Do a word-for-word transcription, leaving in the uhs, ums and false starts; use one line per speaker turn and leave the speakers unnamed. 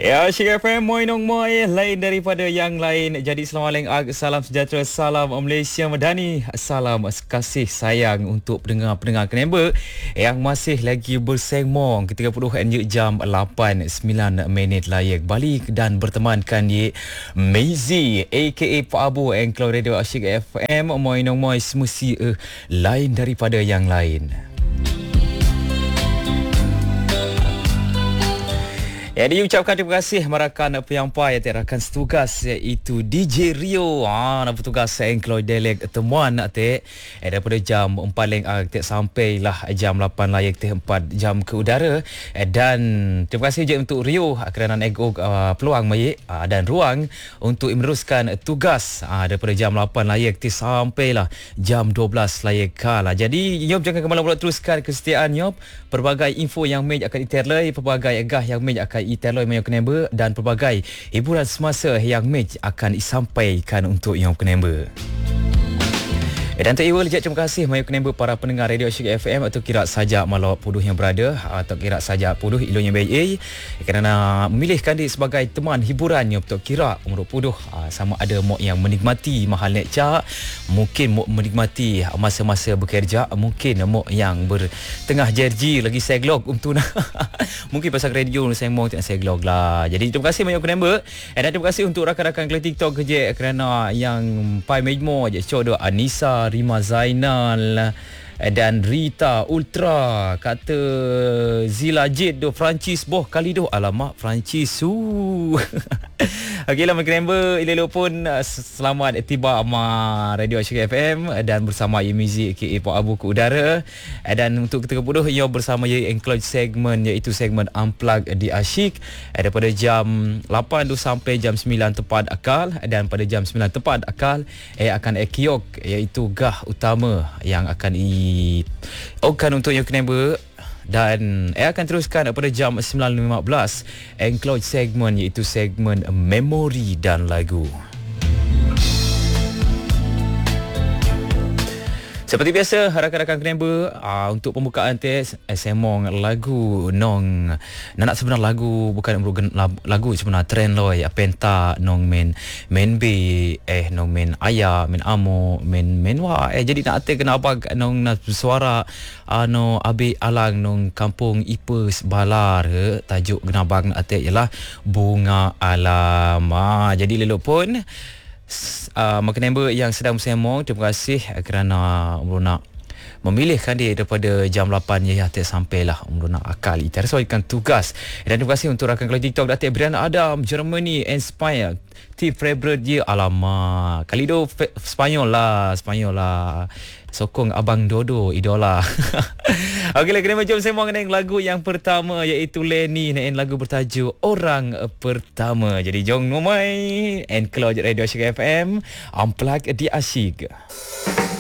Ya, Syik F M, moi nong moi, lain daripada yang lain. Jadi selamat malam, salam sejahtera, salam Malaysia Madani, salam kasih sayang untuk pendengar-pendengar Keneba yang masih lagi bersengmong ketika puluh jam lapan sembilan minit layak balik dan bertemankan di Maizy aka Pak Abu Engkau Radio Syik F M. Moi nong moi, semesti uh, lain daripada yang lain. Ya, diucapkan terima kasih merakan penyampai rakan setugas iaitu D J Rio. Ah, nak bertugas engkau delek temuan nak te eh, daripada jam empat leng ah, te sampailah jam lapan layak te empat jam ke udara. Eh, dan terima kasih je untuk Rio kerana nego uh, peluang mai uh, dan ruang untuk meneruskan tugas uh, daripada jam lapan layak te sampailah jam dua belas layak kala. Jadi Yop jangan kemana-mana teruskan kesetiaan Yop. Pelbagai info yang mej akan diterlai, pelbagai agah yang mej akan iteloi Mayu Keneba dan pelbagai hiburan semasa yang mej akan disampaikan untuk yang Keneba. Dan tak iwal terima kasih Mayu Keneba para pendengar Radio Syik F M atau kira saja malau puduh yang berada atau kira saja puduh ilunya B A kerana memilihkan dia sebagai teman hiburannya untuk kira umur puduh sama ada mok yang menikmati mahal nek cak, mungkin mok menikmati masa-masa bekerja, mungkin mok yang bertengah jerji lagi seglog untuk mungkin pasal radio saya mau tengah seglog lah. Jadi terima kasih Mayu Keneba dan terima kasih untuk rakan-rakan kelas TikTok kerja kerana yang pai mejmo je codo Anissa, Rima Zainal dan Rita Ultra, kata Zila Jid do Francis boh kali doh, alamak Francis su. Okeylah Keneba, elok pun selamat tiba ama Radio Syik F M dan bersama Maizy aka Pak Abu ke udara. Dan untuk ketika bodoh ia bersama ia include segmen iaitu segmen Unplug di Asyik daripada jam lapan tu sampai jam sembilan tepat akal, dan pada jam sembilan tepat akal eh akan ekiok iaitu gah utama yang akan i okan untuk yang Keneba. Dan saya akan teruskan pada jam sembilan lima belas include segmen iaitu segmen Memori dan Lagu. Seperti biasa, rakan-rakan Keneba, uh, untuk pembukaan teks eh, semong lagu nong nak sebenar lagu bukan lagu sebenar trend loy penta nong men men B eh nong men ayah men amo men men wa eh jadi nak ate kena abag nong nak suara ano abi alang nong kampung Ipes Balar he, tajuk kena abag nak ate ialah Bunga Alam. Ah, jadi lelok pun Uh, Keneba yang sedang bersemong, terima kasih kerana umur nak memilihkan dia daripada jam lapan ya tak sampailah umur nak akal kita sesuaikan tugas. Dan terima kasih untuk rakan kelas TikTok Datuk Brian Adam Germany Inspire T February dia, alamak kali do Spanyol lah Spanyol lah sokong Abang Dodo idola. Okeylah, kena jom sembang dengan lagu yang pertama iaitu Lenny dengan lagu bertajuk Orang Pertama. Jadi jom nomai and close Radio Syik F M Unplug di Asyik.